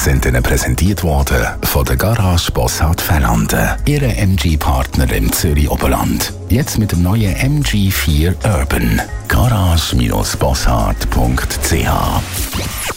sind Ihnen präsentiert worden von der Garage Bossart Ferranden, Ihre MG-Partner im Zürich-Oberland. Jetzt mit dem neuen MG4 Urban. Garage-bossart.ch